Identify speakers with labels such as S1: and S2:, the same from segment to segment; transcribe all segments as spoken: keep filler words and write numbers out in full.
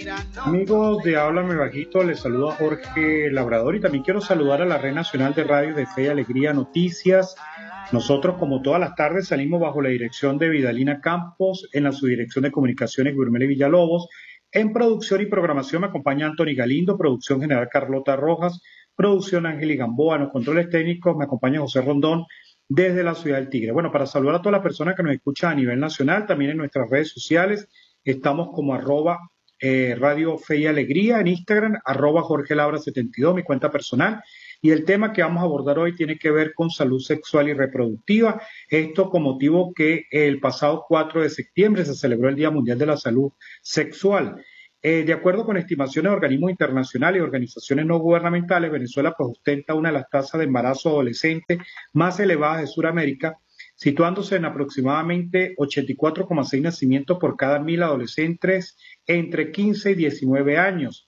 S1: Amigos de Háblame Bajito, les saluda Jorge Labrador y también quiero saludar a la Red Nacional de Radio de Fe y Alegría Noticias. Nosotros, como todas las tardes, salimos bajo la dirección de Vidalina Campos, en la subdirección de Comunicaciones Gurmele Villalobos. En producción y programación me acompaña Anthony Galindo, producción general Carlota Rojas, producción Ángel Gamboa, en los controles técnicos me acompaña José Rondón desde la ciudad del Tigre. Bueno, para saludar a todas las personas que nos escuchan a nivel nacional, también en nuestras redes sociales, estamos como arroba eh, Radio Fe y Alegría en Instagram, arroba Jorge Labra setenta y dos, mi cuenta personal. Y el tema que vamos a abordar hoy tiene que ver con salud sexual y reproductiva. Esto con motivo que el pasado cuatro de septiembre se celebró el Día Mundial de la Salud Sexual. Eh, de acuerdo con estimaciones de organismos internacionales y organizaciones no gubernamentales, Venezuela pues ostenta una de las tasas de embarazo adolescente más elevadas de Sudamérica, situándose en aproximadamente ochenta y cuatro coma seis nacimientos por cada mil adolescentes entre quince y diecinueve años.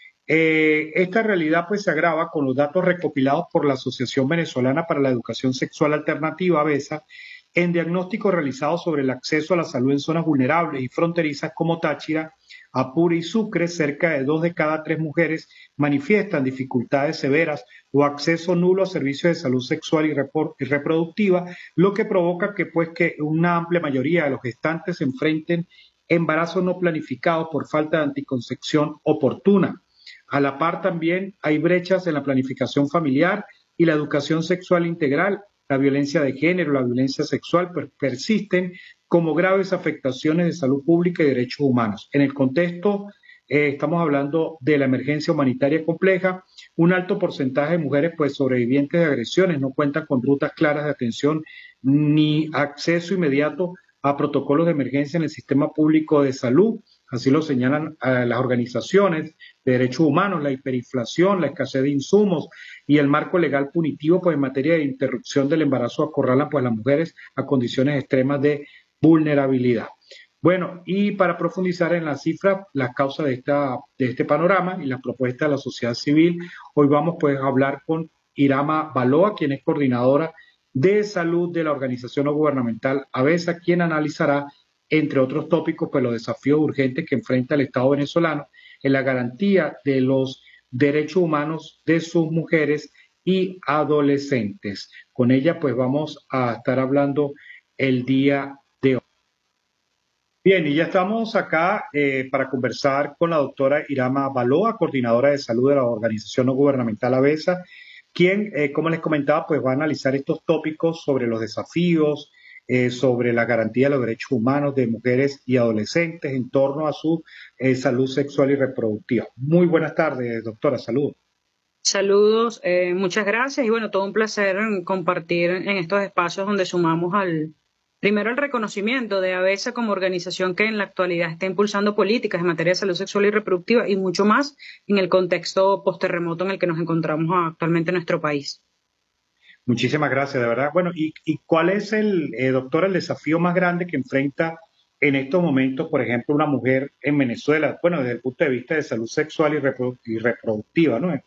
S1: Eh, esta realidad pues se agrava con los datos recopilados por la Asociación Venezolana para la Educación Sexual Alternativa, AVESA, en diagnósticos realizados sobre el acceso a la salud en zonas vulnerables y fronterizas como Táchira, Apure y Sucre. Cerca de dos de cada tres mujeres manifiestan dificultades severas o acceso nulo a servicios de salud sexual y, y reproductiva, lo que provoca que, pues, que una amplia mayoría de los gestantes se enfrenten embarazos no planificados por falta de anticoncepción oportuna. A la par también hay brechas en la planificación familiar y la educación sexual integral. La violencia de género, la violencia sexual per persisten como graves afectaciones de salud pública y derechos humanos. En el contexto, eh, estamos hablando de la emergencia humanitaria compleja. Un alto porcentaje de mujeres pues, sobrevivientes de agresiones no cuentan con rutas claras de atención ni acceso inmediato a protocolos de emergencia en el sistema público de salud. Así lo señalan uh, las organizaciones de derechos humanos, la hiperinflación, la escasez de insumos y el marco legal punitivo pues, en materia de interrupción del embarazo acorralan pues, a las mujeres a condiciones extremas de vulnerabilidad. Bueno, y para profundizar en las cifras, las causas de, esta, de este panorama y las propuestas de la sociedad civil, hoy vamos pues, a hablar con Irama Baloa, quien es coordinadora de salud de la organización no gubernamental AVESA, quien analizará entre otros tópicos, pues los desafíos urgentes que enfrenta el Estado venezolano en la garantía de los derechos humanos de sus mujeres y adolescentes. Con ella, pues vamos a estar hablando el día de hoy. Bien, y ya estamos acá eh, para conversar con la doctora Irama Baloa, coordinadora de salud de la organización no gubernamental AVESA, quien, eh, como les comentaba, pues va a analizar estos tópicos sobre los desafíos, Eh, sobre la garantía de los derechos humanos de mujeres y adolescentes en torno a su eh, salud sexual y reproductiva. Muy buenas tardes, doctora. Saludos.
S2: Saludos, eh, muchas gracias y bueno, todo un placer compartir en estos espacios donde sumamos al, primero, el reconocimiento de AVESA como organización que en la actualidad está impulsando políticas en materia de salud sexual y reproductiva y mucho más en el contexto posterremoto en el que nos encontramos actualmente en nuestro país.
S1: Muchísimas gracias, de verdad. Bueno, ¿y, y cuál es el, eh, doctor, el desafío más grande que enfrenta en estos momentos, por ejemplo, una mujer en Venezuela? Bueno, desde el punto de vista de salud sexual y, reprodu y reproductiva, ¿no?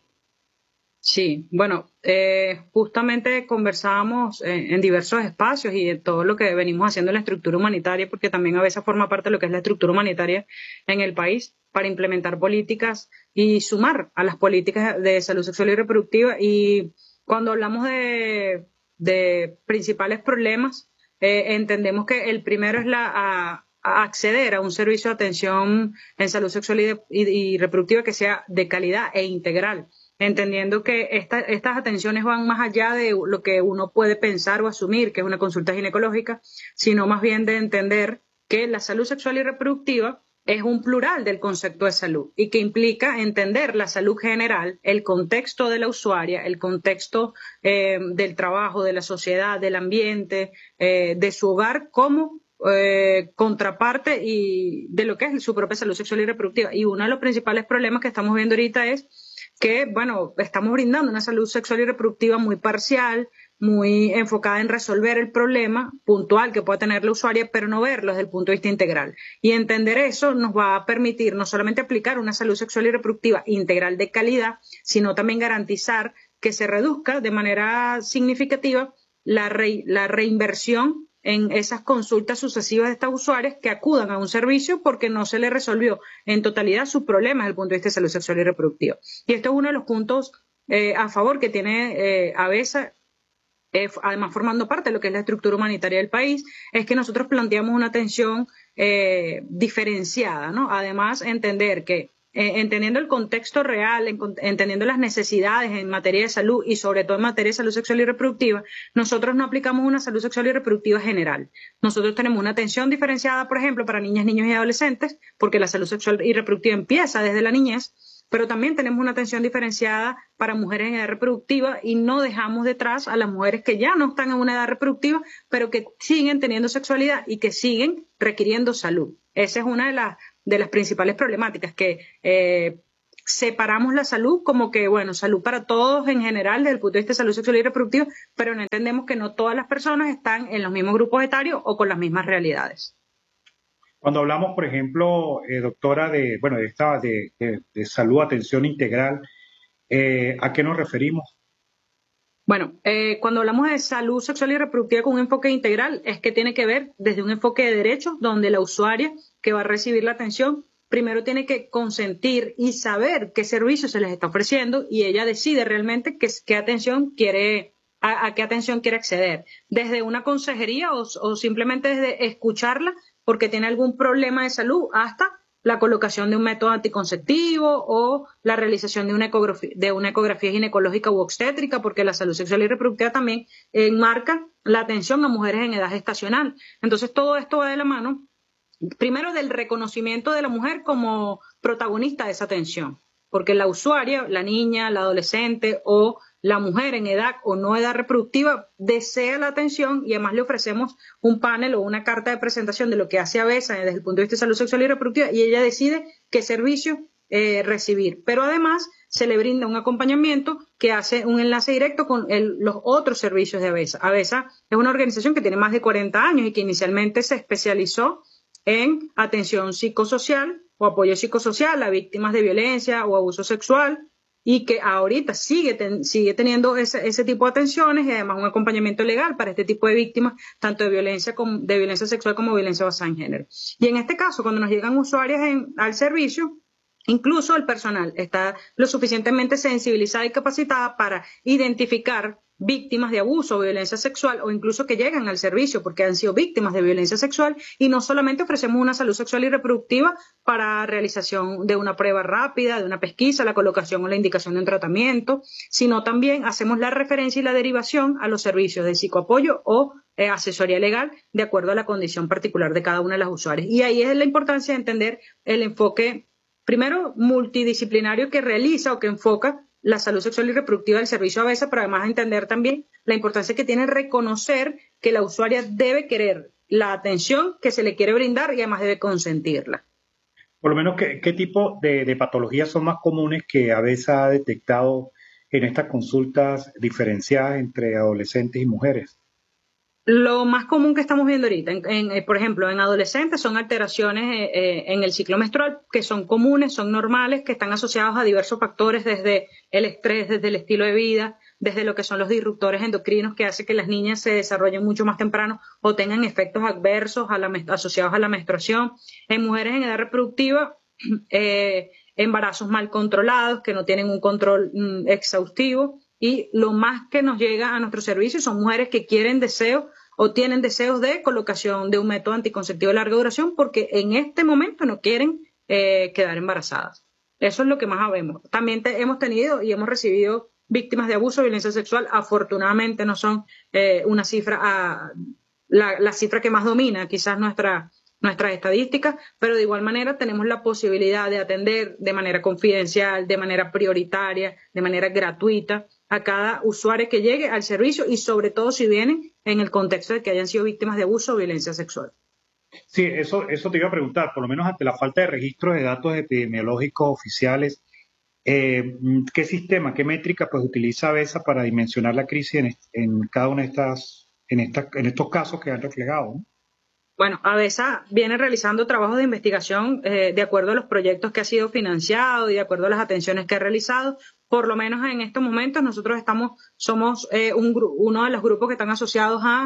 S2: Sí, bueno, eh, justamente conversábamos en, en diversos espacios y de todo lo que venimos haciendo en la estructura humanitaria, porque también a veces forma parte de lo que es la estructura humanitaria en el país, para implementar políticas y sumar a las políticas de salud sexual y reproductiva. Y cuando hablamos de, de principales problemas, eh, entendemos que el primero es la a, a acceder a un servicio de atención en salud sexual y, de, y, y reproductiva que sea de calidad e integral, entendiendo que esta, estas atenciones van más allá de lo que uno puede pensar o asumir que es una consulta ginecológica, sino más bien de entender que la salud sexual y reproductiva es un plural del concepto de salud y que implica entender la salud general, el contexto de la usuaria, el contexto eh, del trabajo, de la sociedad, del ambiente, eh, de su hogar como eh, contraparte y de lo que es su propia salud sexual y reproductiva. Y uno de los principales problemas que estamos viendo ahorita es que, bueno, estamos brindando una salud sexual y reproductiva muy parcial, muy enfocada en resolver el problema puntual que pueda tener la usuaria, pero no verlo desde el punto de vista integral. Y entender eso nos va a permitir no solamente aplicar una salud sexual y reproductiva integral de calidad, sino también garantizar que se reduzca de manera significativa la, re, la reinversión en esas consultas sucesivas de estas usuarias que acudan a un servicio porque no se le resolvió en totalidad sus problemas desde el punto de vista de salud sexual y reproductiva. Y esto es uno de los puntos eh, a favor que tiene eh, ABESA, eh, además formando parte de lo que es la estructura humanitaria del país, es que nosotros planteamos una atención eh, diferenciada, ¿no? Además, entender que Eh, entendiendo el contexto real, en, entendiendo las necesidades en materia de salud y sobre todo en materia de salud sexual y reproductiva, nosotros no aplicamos una salud sexual y reproductiva general. Nosotros tenemos una atención diferenciada, por ejemplo, para niñas, niños y adolescentes, porque la salud sexual y reproductiva empieza desde la niñez, pero también tenemos una atención diferenciada para mujeres en edad reproductiva y no dejamos detrás a las mujeres que ya no están en una edad reproductiva, pero que siguen teniendo sexualidad y que siguen requiriendo salud. Esa es una de las de las principales problemáticas, que eh, separamos la salud como que, bueno, salud para todos en general desde el punto de vista de salud sexual y reproductiva, pero no entendemos que no todas las personas están en los mismos grupos etarios o con las mismas realidades.
S1: Cuando hablamos, por ejemplo, eh, doctora, de, bueno, de, esta, de, de, de salud, atención integral, eh, ¿a qué nos referimos?
S2: Bueno, eh, cuando hablamos de salud sexual y reproductiva con un enfoque integral, es que tiene que ver desde un enfoque de derechos, donde la usuaria que va a recibir la atención primero tiene que consentir y saber qué servicio se les está ofreciendo y ella decide realmente qué, qué atención quiere, a, a qué atención quiere acceder. Desde una consejería o, o simplemente desde escucharla porque tiene algún problema de salud hasta la colocación de un método anticonceptivo o la realización de una ecografía, de una ecografía ginecológica u obstétrica, porque la salud sexual y reproductiva también enmarca la atención a mujeres en edad gestacional. Entonces, todo esto va de la mano, primero, del reconocimiento de la mujer como protagonista de esa atención, porque la usuaria, la niña, la adolescente o la mujer en edad o no edad reproductiva desea la atención y además le ofrecemos un panel o una carta de presentación de lo que hace ABESA desde el punto de vista de salud sexual y reproductiva y ella decide qué servicio eh, recibir. Pero además se le brinda un acompañamiento que hace un enlace directo con el, los otros servicios de ABESA. ABESA es una organización que tiene más de cuarenta años y que inicialmente se especializó en atención psicosocial o apoyo psicosocial a víctimas de violencia o abuso sexual, y que ahorita sigue, ten, sigue teniendo ese, ese tipo de atenciones y además un acompañamiento legal para este tipo de víctimas, tanto de violencia, como, de violencia sexual como violencia basada en género. Y en este caso, cuando nos llegan usuarias en, al servicio, incluso el personal está lo suficientemente sensibilizada y capacitada para identificar víctimas de abuso o violencia sexual o incluso que llegan al servicio porque han sido víctimas de violencia sexual y no solamente ofrecemos una salud sexual y reproductiva para realización de una prueba rápida, de una pesquisa, la colocación o la indicación de un tratamiento, sino también hacemos la referencia y la derivación a los servicios de psicoapoyo o eh, asesoría legal de acuerdo a la condición particular de cada una de las usuarias. Y ahí es la importancia de entender el enfoque, primero, multidisciplinario que realiza o que enfoca la salud sexual y reproductiva del servicio ABESA, pero además entender también la importancia que tiene reconocer que la usuaria debe querer la atención que se le quiere brindar y además debe consentirla.
S1: Por lo menos, ¿qué, qué tipo de, de patologías son más comunes que ABESA ha detectado en estas consultas diferenciadas entre adolescentes y mujeres?
S2: Lo más común que estamos viendo ahorita, en, en, por ejemplo, en adolescentes son alteraciones eh, eh, en el ciclo menstrual que son comunes, son normales, que están asociados a diversos factores desde el estrés, desde el estilo de vida, desde lo que son los disruptores endocrinos que hacen que las niñas se desarrollen mucho más temprano o tengan efectos adversos a la, asociados a la menstruación. En mujeres en edad reproductiva, eh, embarazos mal controlados que no tienen un control mm, exhaustivo. Y lo más que nos llega a nuestro servicio son mujeres que quieren deseo o tienen deseos de colocación de un método anticonceptivo de larga duración porque en este momento no quieren eh, quedar embarazadas. Eso es lo que más vemos. También te, hemos tenido y hemos recibido víctimas de abuso o violencia sexual. Afortunadamente no son eh, una cifra, a, la, la cifra que más domina quizás nuestra, nuestras estadísticas, pero de igual manera tenemos la posibilidad de atender de manera confidencial, de manera prioritaria, de manera gratuita a cada usuario que llegue al servicio y sobre todo si vienen en el contexto de que hayan sido víctimas de abuso o violencia sexual.
S1: Sí, eso, eso te iba a preguntar, por lo menos ante la falta de registro de datos epidemiológicos oficiales, eh, ¿qué sistema, qué métrica pues utiliza ABESA para dimensionar la crisis en, en cada una de estas, en, esta, en estos casos que han reflejado, ¿no?
S2: Bueno, ABESA viene realizando trabajos de investigación eh, de acuerdo a los proyectos que ha sido financiado y de acuerdo a las atenciones que ha realizado. Por lo menos en estos momentos nosotros estamos, somos eh, un, uno de los grupos que están asociados a,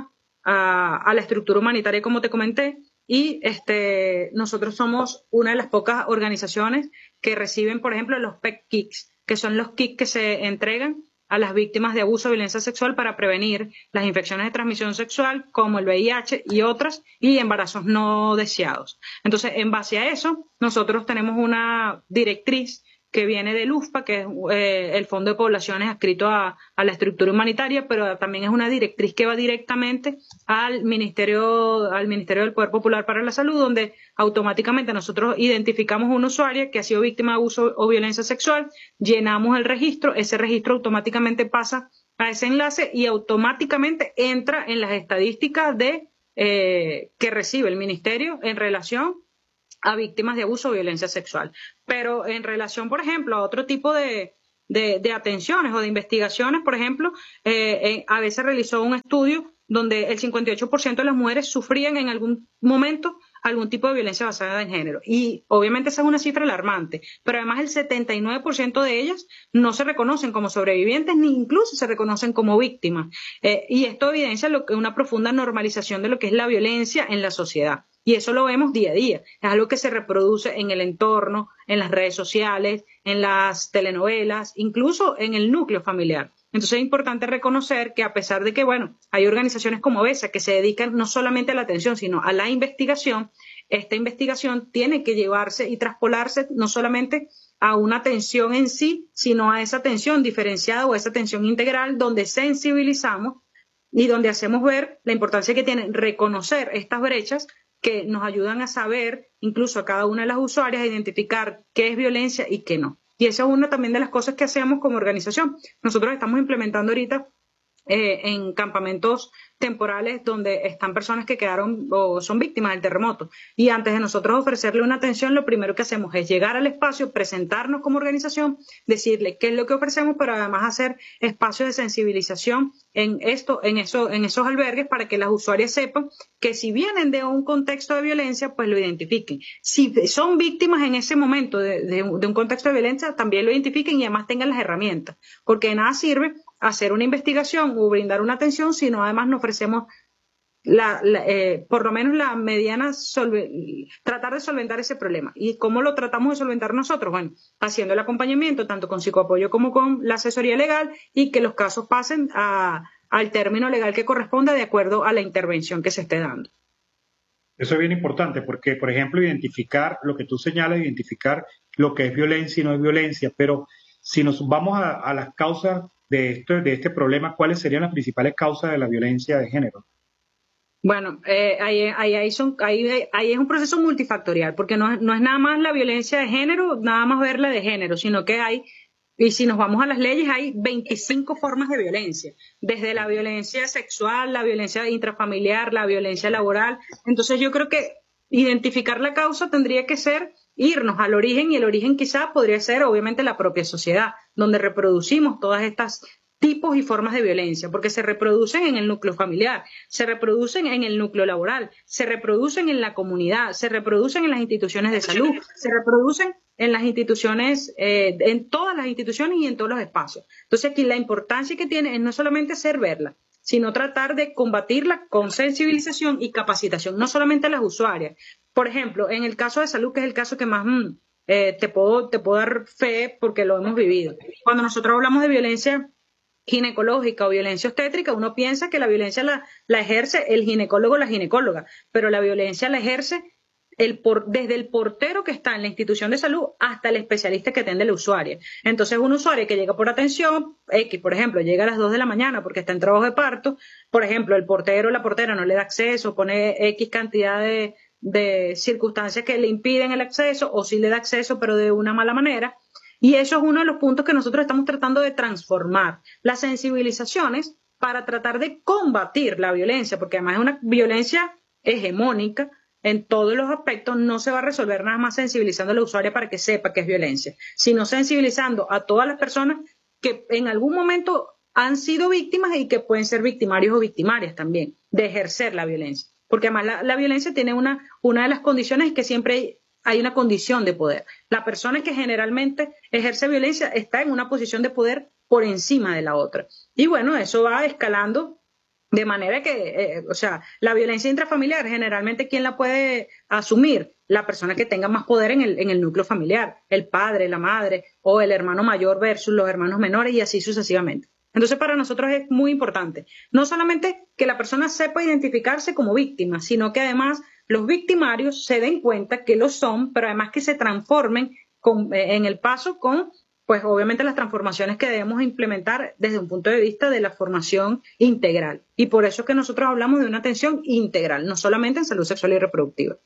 S2: a, a la estructura humanitaria, como te comenté, y este, nosotros somos una de las pocas organizaciones que reciben, por ejemplo, los P E C Kits, que son los kits que se entregan a las víctimas de abuso o violencia sexual para prevenir las infecciones de transmisión sexual como el V I H y otras, y embarazos no deseados. Entonces, en base a eso, nosotros tenemos una directriz que viene del U F P A, que es eh, el Fondo de Poblaciones adscrito a, a la estructura humanitaria, pero también es una directriz que va directamente al Ministerio, al Ministerio del Poder Popular para la Salud, donde automáticamente nosotros identificamos una usuaria que ha sido víctima de abuso o violencia sexual, llenamos el registro, ese registro automáticamente pasa a ese enlace y automáticamente entra en las estadísticas de eh, que recibe el Ministerio en relación a víctimas de abuso o violencia sexual. Pero en relación, por ejemplo, a otro tipo de, de, de atenciones o de investigaciones, por ejemplo, eh, eh, a veces realizó un estudio donde el cincuenta y ocho por ciento de las mujeres sufrían en algún momento algún tipo de violencia basada en género. Y obviamente esa es una cifra alarmante, pero además el setenta y nueve por ciento de ellas no se reconocen como sobrevivientes ni incluso se reconocen como víctimas. Eh, y esto evidencia lo que, una profunda normalización de lo que es la violencia en la sociedad. Y eso lo vemos día a día. Es algo que se reproduce en el entorno, en las redes sociales, en las telenovelas, incluso en el núcleo familiar. Entonces es importante reconocer que a pesar de que, bueno, hay organizaciones como BESA que se dedican no solamente a la atención, sino a la investigación, esta investigación tiene que llevarse y traspolarse no solamente a una atención en sí, sino a esa atención diferenciada o a esa atención integral donde sensibilizamos y donde hacemos ver la importancia que tiene reconocer estas brechas que nos ayudan a saber, incluso a cada una de las usuarias, a identificar qué es violencia y qué no. Y esa es una también de las cosas que hacemos como organización. Nosotros estamos implementando ahorita eh, en campamentos temporales donde están personas que quedaron o son víctimas del terremoto. Y antes de nosotros ofrecerle una atención, lo primero que hacemos es llegar al espacio, presentarnos como organización, decirle qué es lo que ofrecemos, pero además hacer espacios de sensibilización en esto, en eso, en esos albergues para que las usuarias sepan que si vienen de un contexto de violencia, pues lo identifiquen. Si son víctimas en ese momento de, de, de un contexto de violencia, también lo identifiquen y además tengan las herramientas, porque de nada sirve hacer una investigación o brindar una atención si no además nos ofrecemos la, la, eh, por lo menos la mediana tratar de solventar ese problema. ¿Y cómo lo tratamos de solventar nosotros? Bueno, haciendo el acompañamiento tanto con psicoapoyo como con la asesoría legal y que los casos pasen a, al término legal que corresponda de acuerdo a la intervención que se esté dando.
S1: Eso es bien importante porque, por ejemplo, identificar lo que tú señalas, identificar lo que es violencia y no es violencia, pero si nos vamos a, a las causas de, esto, de este problema, ¿cuáles serían las principales causas de la violencia de género?
S2: Bueno, eh, ahí, ahí, ahí, son, ahí, ahí es un proceso multifactorial, porque no, no es nada más la violencia de género, nada más verla de género, sino que hay, y si nos vamos a las leyes, hay veinticinco formas de violencia, desde la violencia sexual, la violencia intrafamiliar, la violencia laboral. Entonces yo creo que identificar la causa tendría que ser irnos al origen, y el origen quizá podría ser obviamente la propia sociedad, donde reproducimos todas estas tipos y formas de violencia, porque se reproducen en el núcleo familiar, se reproducen en el núcleo laboral, se reproducen en la comunidad, se reproducen en las instituciones de salud, se reproducen en las instituciones, eh, en todas las instituciones y en todos los espacios. Entonces aquí la importancia que tiene es no solamente hacer verla, sino tratar de combatirla con sensibilización y capacitación, no solamente a las usuarias. Por ejemplo, en el caso de salud, que es el caso que más mmm, eh, te puedo, te puedo dar fe porque lo hemos vivido. Cuando nosotros hablamos de violencia ginecológica o violencia obstétrica, uno piensa que la violencia la, la ejerce el ginecólogo o la ginecóloga, pero la violencia la ejerce el por, desde el portero que está en la institución de salud hasta el especialista que atiende a la usuaria. Entonces, un usuario que llega por atención, X, por ejemplo, llega a las dos de la mañana porque está en trabajo de parto, por ejemplo, el portero o la portera no le da acceso, pone X cantidad de, de circunstancias que le impiden el acceso, o sí le da acceso, pero de una mala manera. Y eso es uno de los puntos que nosotros estamos tratando de transformar, las sensibilizaciones para tratar de combatir la violencia, porque además es una violencia hegemónica en todos los aspectos. No se va a resolver nada más sensibilizando a la usuaria para que sepa que es violencia, sino sensibilizando a todas las personas que en algún momento han sido víctimas y que pueden ser victimarios o victimarias también de ejercer la violencia, porque además la, la violencia tiene una, una de las condiciones que siempre hay hay una condición de poder. La persona que generalmente ejerce violencia está en una posición de poder por encima de la otra. Y bueno, eso va escalando De manera que, eh, o sea, la violencia intrafamiliar, generalmente, ¿quién la puede asumir? La persona que tenga más poder en el, en el núcleo familiar, el padre, la madre, o el hermano mayor versus los hermanos menores, y así sucesivamente. Entonces, para nosotros es muy importante, no solamente que la persona sepa identificarse como víctima, sino que además los victimarios se den cuenta que lo son, pero además que se transformen con, eh, en el paso con, pues obviamente, las transformaciones que debemos implementar desde un punto de vista de la formación integral. Y por eso es que nosotros hablamos de una atención integral, no solamente en salud sexual y reproductiva.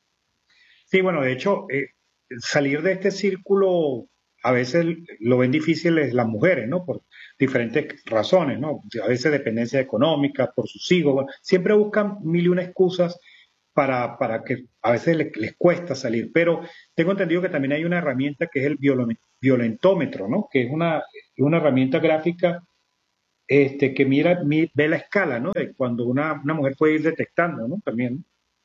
S1: Sí, bueno, de hecho, eh, salir de este círculo a veces lo ven difícil es las mujeres, ¿no? Por diferentes razones, ¿no? A veces dependencia económica, por sus hijos, bueno, siempre buscan mil y una excusas para, para que a veces les, les cuesta salir. Pero tengo entendido que también hay una herramienta que es el violentómetro, ¿no? Que es una, una herramienta gráfica este, que mira, mi- ve la escala, ¿no? De cuando una, una mujer puede ir detectando, ¿no? También.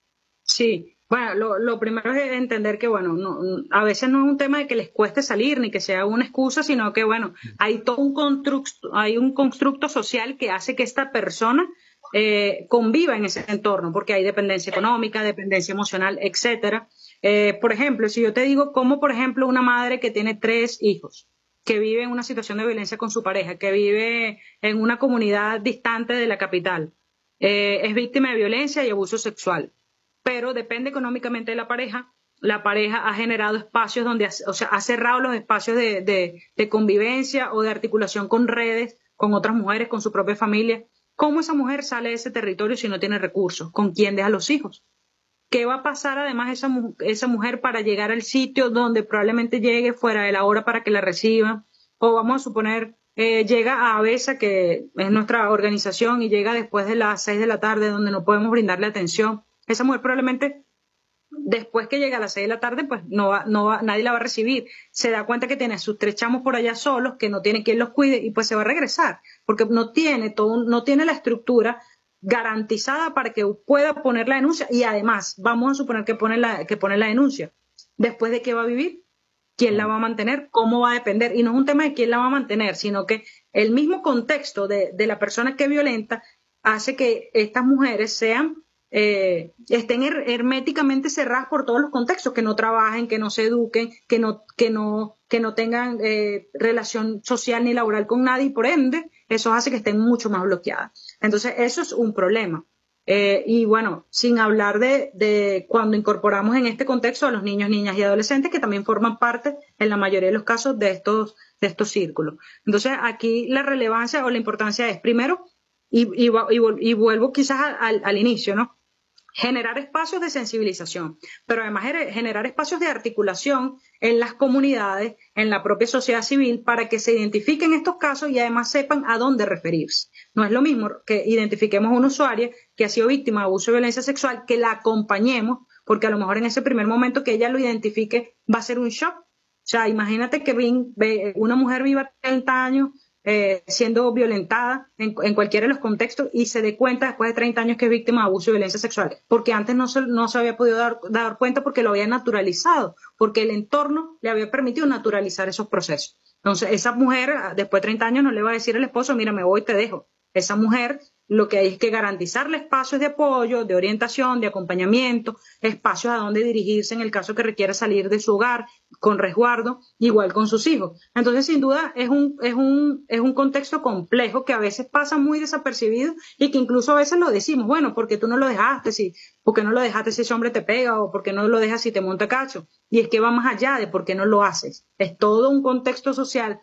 S2: Sí, bueno, lo, lo primero es entender que, bueno, no, a veces no es un tema de que les cueste salir ni que sea una excusa, sino que, bueno, hay todo un constructo, hay un constructo social que hace que esta persona eh, conviva en ese entorno, porque hay dependencia económica, dependencia emocional, etcétera. Eh, por ejemplo, si yo te digo cómo, por ejemplo, una madre que tiene tres hijos, que vive en una situación de violencia con su pareja, que vive en una comunidad distante de la capital, eh, es víctima de violencia y abuso sexual, pero depende económicamente de la pareja. La pareja ha generado espacios donde, o sea, ha cerrado los espacios de, de, de convivencia o de articulación con redes, con otras mujeres, con su propia familia. ¿Cómo esa mujer sale de ese territorio si no tiene recursos? ¿Con quién deja los hijos? ¿Qué va a pasar además esa, esa mujer para llegar al sitio donde probablemente llegue fuera de la hora para que la reciban? O vamos a suponer, eh, llega a ABESA, que es nuestra organización, y llega después de las seis de la tarde donde no podemos brindarle atención. Esa mujer probablemente después que llega a las seis de la tarde, pues no va, no va, nadie la va a recibir. Se da cuenta que tiene a sus tres chamos por allá solos, que no tiene quien los cuide, y pues se va a regresar, porque no tiene todo, no tiene la estructura garantizada para que pueda poner la denuncia. Y además, vamos a suponer que pone la, que pone la denuncia. ¿Después de qué va a vivir? ¿Quién la va a mantener? ¿Cómo va a depender? Y no es un tema de quién la va a mantener, sino que el mismo contexto de, de la persona que violenta hace que estas mujeres sean eh, estén her herméticamente cerradas por todos los contextos, que no trabajen, que no se eduquen, que no, que no, que no tengan eh, relación social ni laboral con nadie, y por ende eso hace que estén mucho más bloqueadas. Entonces eso es un problema. Eh, y bueno, sin hablar de, de cuando incorporamos en este contexto a los niños, niñas y adolescentes, que también forman parte en la mayoría de los casos de estos, de estos círculos. Entonces aquí la relevancia o la importancia es, primero, y, y, y, y vuelvo quizás al, al inicio, ¿no? Generar espacios de sensibilización, pero además generar espacios de articulación en las comunidades, en la propia sociedad civil, para que se identifiquen estos casos y además sepan a dónde referirse. No es lo mismo que identifiquemos a una usuaria que ha sido víctima de abuso de violencia sexual, que la acompañemos, porque a lo mejor en ese primer momento que ella lo identifique va a ser un shock. O sea, imagínate que una mujer viva treinta años Eh, siendo violentada en, en cualquiera de los contextos y se dé cuenta después de treinta años que es víctima de abuso y violencia sexual, porque antes no se, no se había podido dar, dar cuenta porque lo había naturalizado, porque el entorno le había permitido naturalizar esos procesos. Entonces, esa mujer después de treinta años no le va a decir al esposo, mira, me voy, te dejo. Esa mujer lo que hay es que garantizarle espacios de apoyo, de orientación, de acompañamiento, espacios a donde dirigirse en el caso que requiera salir de su hogar con resguardo, igual con sus hijos. Entonces, sin duda, es un, es un, es un contexto complejo que a veces pasa muy desapercibido y que incluso a veces lo decimos, bueno, ¿por qué tú no lo dejaste? Si, ¿por qué no lo dejaste si ese hombre te pega? ¿O por qué no lo dejas si te monta cacho? Y es que va más allá de por qué no lo haces. Es todo un contexto social,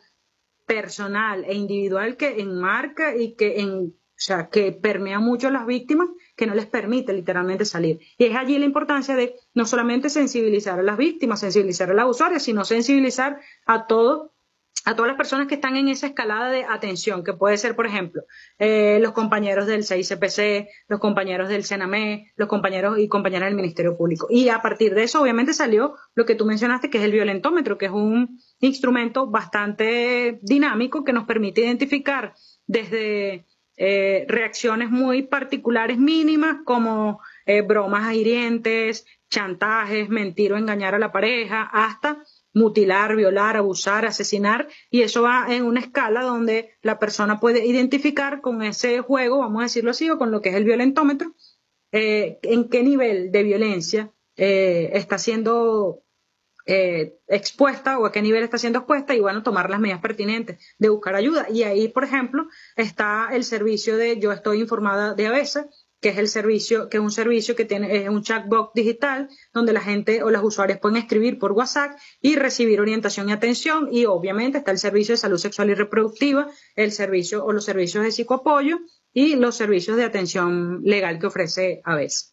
S2: personal e individual que enmarca y que en o sea, que permea mucho a las víctimas, que no les permite literalmente salir. Y es allí la importancia de no solamente sensibilizar a las víctimas, sensibilizar a las usuarias, sino sensibilizar a todo, a todas las personas que están en esa escalada de atención, que puede ser, por ejemplo, eh, los compañeros del C I C P C, los compañeros del CENAME, los compañeros y compañeras del Ministerio Público. Y a partir de eso, obviamente, salió lo que tú mencionaste, que es el violentómetro, que es un instrumento bastante dinámico que nos permite identificar desde Eh, reacciones muy particulares mínimas como eh, bromas hirientes, chantajes, mentir o engañar a la pareja, hasta mutilar, violar, abusar, asesinar, y eso va en una escala donde la persona puede identificar con ese juego, vamos a decirlo así, o con lo que es el violentómetro, eh, en qué nivel de violencia eh, está siendo eh, expuesta o a qué nivel está siendo expuesta y bueno, tomar las medidas pertinentes de buscar ayuda. Y ahí, por ejemplo, está el servicio de Yo Estoy Informada de ABESA, que es el servicio, que es un servicio que tiene, es un chatbot digital donde la gente o los usuarios pueden escribir por WhatsApp y recibir orientación y atención, y obviamente está el servicio de salud sexual y reproductiva, el servicio o los servicios de psicoapoyo y los servicios de atención legal que ofrece ABESA.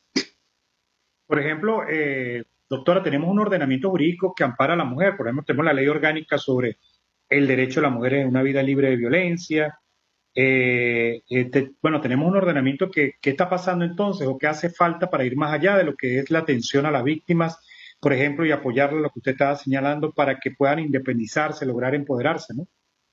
S1: Por ejemplo, eh, doctora, tenemos un ordenamiento jurídico que ampara a la mujer. Por ejemplo, tenemos la ley orgánica sobre el derecho de la mujer a una vida libre de violencia. Eh, eh, te, bueno, tenemos un ordenamiento que, ¿qué está pasando entonces o qué hace falta para ir más allá de lo que es la atención a las víctimas, por ejemplo, y apoyarle lo que usted estaba señalando para que puedan independizarse, lograr empoderarse, ¿no?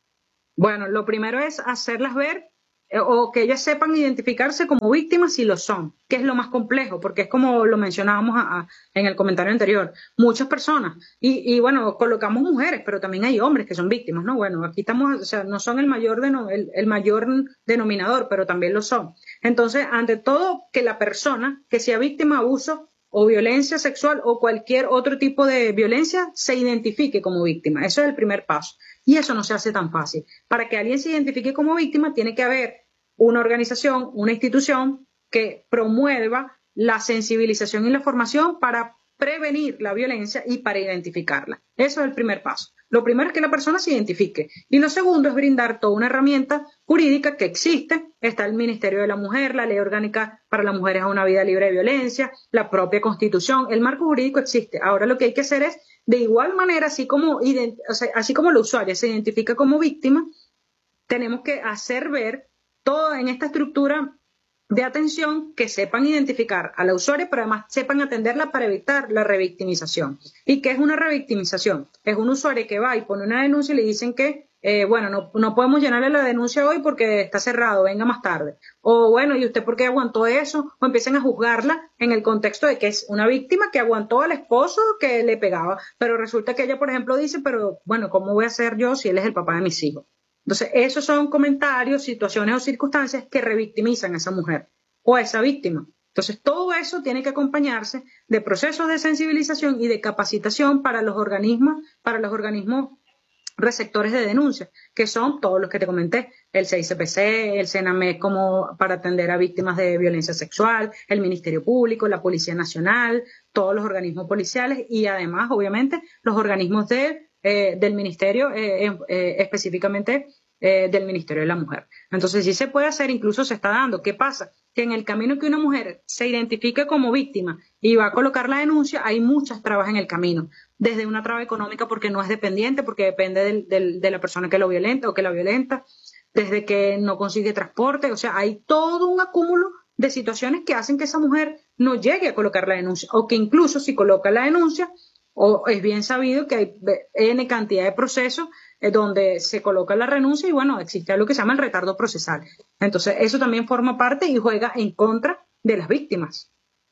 S2: Bueno, lo primero es hacerlas ver eh, o que ellas sepan identificarse como víctimas si lo son, que es lo más complejo, porque es como lo mencionábamos a, a, en el comentario anterior, muchas personas, y, y bueno, colocamos mujeres, pero también hay hombres que son víctimas, ¿no? Bueno, aquí estamos, o sea, no son el mayor, deno, el, el mayor denominador, pero también lo son. Entonces, ante todo, que la persona que sea víctima de abuso o violencia sexual o cualquier otro tipo de violencia se identifique como víctima. Eso es el primer paso. Y eso no se hace tan fácil. Para que alguien se identifique como víctima, tiene que haber una organización, una institución que promueva la sensibilización y la formación para prevenir la violencia y para identificarla. Eso es el primer paso. Lo primero es que la persona se identifique. Y lo segundo es brindar toda una herramienta jurídica que existe. Está el Ministerio de la Mujer, la Ley Orgánica para las Mujeres a una Vida Libre de Violencia, la propia Constitución. El marco jurídico existe. Ahora lo que hay que hacer es, de igual manera, así como, o sea, así como la usuaria se identifica como víctima, tenemos que hacer ver todo en esta estructura de atención que sepan identificar a la usuaria, pero además sepan atenderla para evitar la revictimización. ¿Y qué es una revictimización? Es un usuario que va y pone una denuncia y le dicen que, eh, bueno, no, no podemos llenarle la denuncia hoy porque está cerrado, venga más tarde. O bueno, ¿y usted por qué aguantó eso? O empiezan a juzgarla en el contexto de que es una víctima que aguantó al esposo que le pegaba, pero resulta que ella, por ejemplo, dice, pero bueno, ¿cómo voy a ser yo si él es el papá de mis hijos? Entonces, esos son comentarios, situaciones o circunstancias que revictimizan a esa mujer o a esa víctima. Entonces, todo eso tiene que acompañarse de procesos de sensibilización y de capacitación para los organismos, para los organismos receptores de denuncia, que son todos los que te comenté, el C I C P C, el CENAMEC como para atender a víctimas de violencia sexual, el Ministerio Público, la Policía Nacional, todos los organismos policiales y además, obviamente, los organismos de Eh, del Ministerio, eh, eh, específicamente eh, del Ministerio de la Mujer. Entonces sí se puede hacer, incluso se está dando. ¿Qué pasa? Que en el camino que una mujer se identifique como víctima y va a colocar la denuncia, hay muchas trabas en el camino. Desde una traba económica porque no es dependiente, porque depende del, del, de la persona que lo violenta o que la violenta, desde que no consigue transporte, o sea, hay todo un acúmulo de situaciones que hacen que esa mujer no llegue a colocar la denuncia o que incluso si coloca la denuncia, o es bien sabido que hay N cantidad de procesos eh, donde se coloca la renuncia y bueno, existe algo que se llama el retardo procesal. Entonces, eso también forma parte y juega en contra de las víctimas.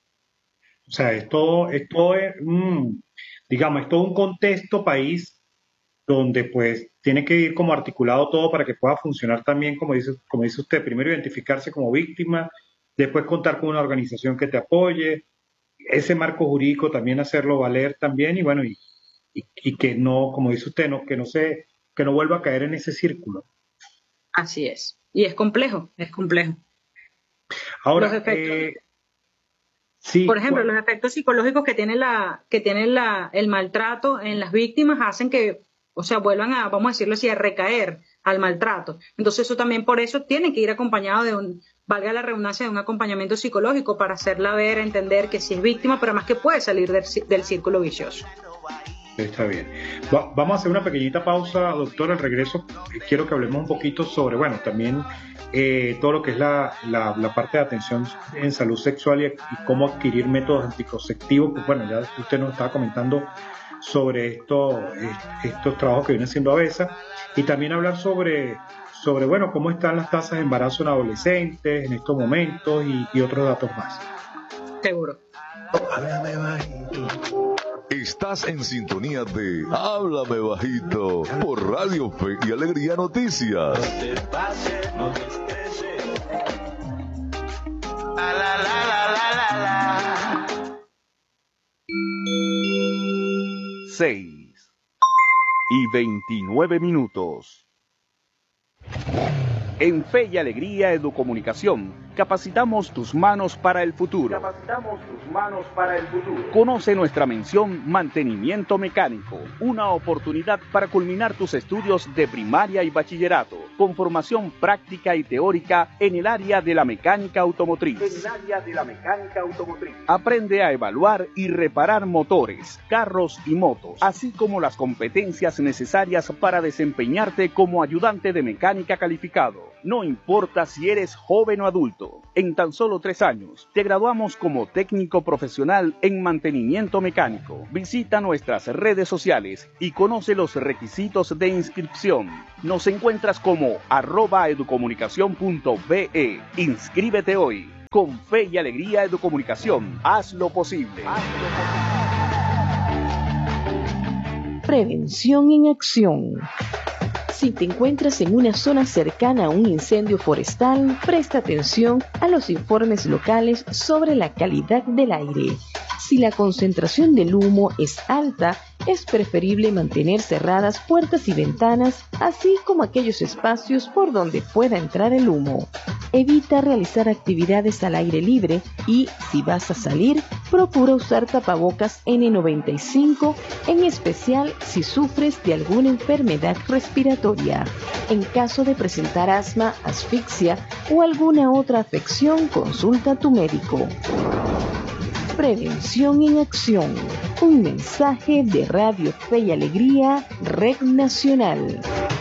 S1: O sea, esto, esto es, mm, digamos, es todo un contexto país donde pues tiene que ir como articulado todo para que pueda funcionar también, como dice, como dice usted, primero identificarse como víctima, después contar con una organización que te apoye, ese marco jurídico también hacerlo valer también y bueno, y, y, y que no, como dice usted, no, que no se, que no vuelva a caer en ese círculo.
S2: Así es. Y es complejo, es complejo.
S1: Ahora, los efectos, eh, sí,
S2: por ejemplo, bueno, los efectos psicológicos que tiene la, que tiene la, el maltrato en las víctimas hacen que, o sea, vuelvan a, vamos a decirlo así, a recaer al maltrato. Entonces eso también por eso tiene que ir acompañado de un, valga la redundancia, de un acompañamiento psicológico para hacerla ver, entender que sí es víctima, pero además que puede salir del, del círculo vicioso.
S1: Está bien. Va, vamos a hacer una pequeñita pausa, doctor. Al regreso quiero que hablemos un poquito sobre, bueno, también eh, todo lo que es la, la, la parte de atención en salud sexual y, y cómo adquirir métodos anticonceptivos. Pues bueno, ya usted nos estaba comentando sobre esto, estos trabajos que viene haciendo ABESA y también hablar sobre, sobre bueno, cómo están las tasas de embarazo en adolescentes en estos momentos y, y otros datos más.
S2: Seguro.
S3: Estás en sintonía de Háblame Bajito por Radio Fe y Alegría Noticias.
S4: No te pases, no te estreses. La, la, la, la, la, la.
S5: seis y veintinueve minutos. En Fe y Alegría Educomunicación, capacitamos tus manos para el futuro. Capacitamos tus manos para el futuro. Conoce nuestra mención Mantenimiento Mecánico, una oportunidad para culminar tus estudios de primaria y bachillerato, con formación práctica y teórica en el área de la mecánica automotriz. En el área de la mecánica automotriz. Aprende a evaluar y reparar motores, carros y motos, así como las competencias necesarias para desempeñarte como ayudante de mecánica calificado. No importa si eres joven o adulto, en tan solo tres años te graduamos como técnico profesional en mantenimiento mecánico. Visita nuestras redes sociales y conoce los requisitos de inscripción. Nos encuentras como arroba educomunicación punto be. Inscríbete hoy. Con Fe y Alegría Educomunicación, haz lo posible. Haz lo posible.
S6: Prevención en acción. Si te encuentras en una zona cercana a un incendio forestal, presta atención a los informes locales sobre la calidad del aire. Si la concentración del humo es alta, es preferible mantener cerradas puertas y ventanas, así como aquellos espacios por donde pueda entrar el humo. Evita realizar actividades al aire libre y, si vas a salir, procura usar tapabocas ene noventa y cinco, en especial si sufres de alguna enfermedad respiratoria. En caso de presentar asma, asfixia o alguna otra afección, consulta a tu médico. Prevención en acción. Un mensaje de Radio Fe y Alegría, Red Nacional.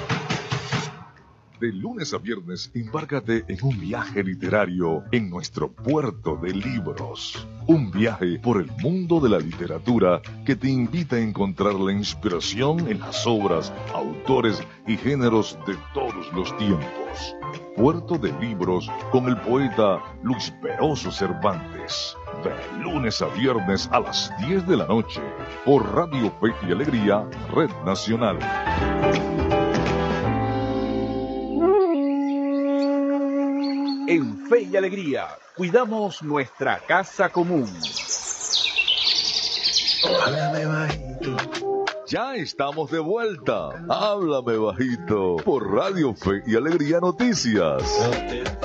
S3: De lunes a viernes, embárcate en un viaje literario en nuestro puerto de libros. Un viaje por el mundo de la literatura que te invita a encontrar la inspiración en las obras, autores y géneros de todos los tiempos. Puerto de Libros con el poeta Luis Peroso Cervantes. De lunes a viernes a las diez de la noche por Radio Fe y Alegría, Red Nacional.
S5: En Fe y Alegría, cuidamos nuestra casa común.
S4: Háblame bajito.
S3: Ya estamos de vuelta. Háblame Bajito por Radio Fe y Alegría Noticias.
S4: No te